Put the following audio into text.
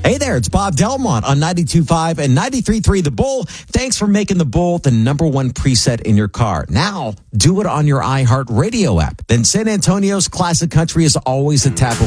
Hey there, it's Bob Delmont on 92.5 and 93.3 The Bull. Thanks for making The Bull the number one preset in your car. Now, do it on your iHeart Radio app. Then San Antonio's classic country is always a tap away.